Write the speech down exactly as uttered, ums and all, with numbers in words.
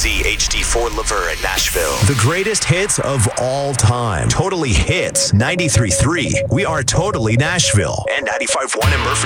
Z H D four Lever in Nashville. The greatest hits of all time. Totally Hits ninety-three point three. We are Totally Nashville. And ninety-five point one in Murfreesboro.